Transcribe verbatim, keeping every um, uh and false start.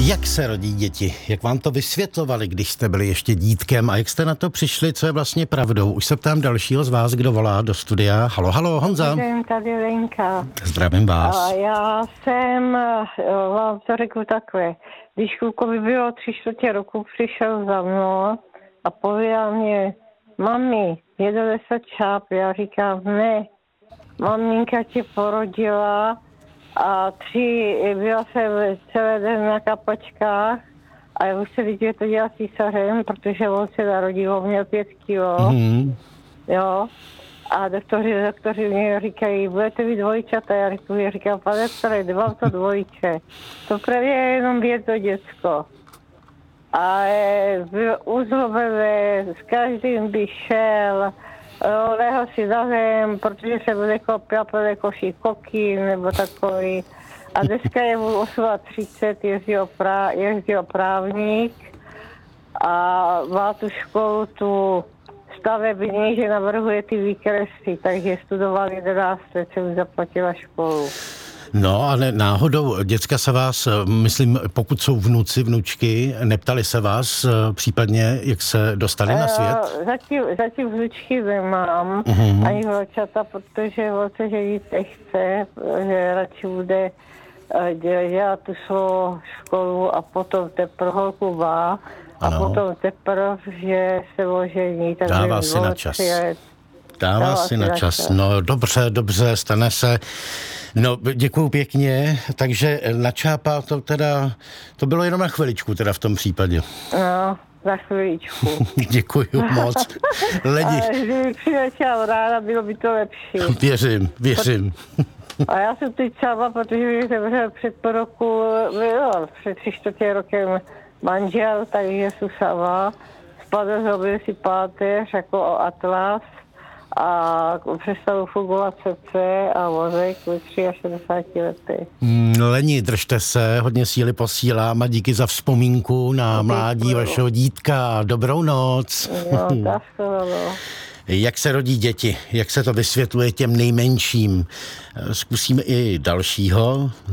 Jak se rodí děti? Jak vám to vysvětlovali, když jste byli ještě dítkem a jak jste na to přišli, co je vlastně pravdou? Už se ptám dalšího z vás, kdo volá do studia. Halo, halo, Honza. Jsem tady Lenka. Zdravím vás. A já jsem, vám to řeknu takhle, když klukovi bylo tři čtvrtě roku, přišel za mnou a pověděl mě, mami, je do deset čáp. Já říkám, ne, maminka tě porodila a tři, byla jsem celé den na kapačkách a já už se viděl, to dělá císařem, protože on se narodil, měl pět kilo, mm. jo. A doktoři, doktoři mě říkají, budete vy dvojčata? Já říkám, já říkám, pane doktore, nemám to dvojče. To právě je jenom jedno děcko. A byl uzlobené, s každým by šel, lehl si na zem, protože se bude kopil plné koší koky nebo takový. A dneska je mu třicet osm, jezdil, prá, jezdil právník a má tu školu, tu stavební, že navrhuje ty výkresy, takže studoval jedenáct let, se už zaplatila školu. No a ne, náhodou děcka se vás, myslím, pokud jsou vnuci, vnučky, neptali se vás případně, jak se dostali na svět? Uh, zatím, zatím vnučky nemám, uh-huh. ani vnučata, protože on se ženit nechce, že radši bude dělat tu svou školu a potom teprve holku má. A ano. Potom teprve, že se ožení. Dává si na čas. Dává, Dává si na čas. čas. No dobře, dobře, stane se. No děkuju pěkně, takže na čápa to teda, to bylo jenom na chviličku teda v tom případě. No, na chviličku. Děkuju moc. Ledi. A kdyby přiletěl ráda, bylo by to lepší. Věřím, věřím. A já jsem teď sama, protože jsem před po roku, no, před tři čtvrtě rokem manžel, takže jsem sama. Spadl, zrobil si páteř jako atlas a přestalo fungovat srdce a mozek ve šedesáti třech letech. Leni, držte se, hodně síly posílám a díky za vzpomínku na mládí vašeho dítka. Dobrou noc. No, tak to no. Jak se rodí děti? Jak se to vysvětluje těm nejmenším? Zkusíme i dalšího.